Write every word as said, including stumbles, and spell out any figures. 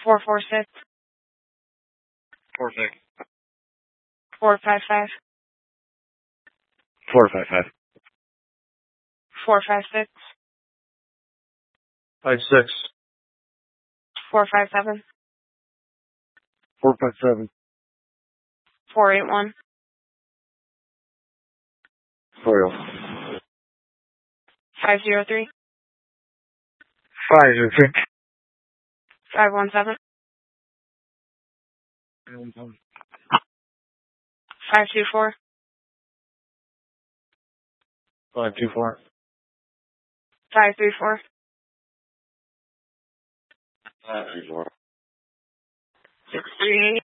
four four six, Four six. four five five, Four five five. four five six, Five six. four five seven, Four five seven. four eight one, Four five zero three, five zero three. five one seven, five two four, Five two four. five three four, Five three four. six three eight.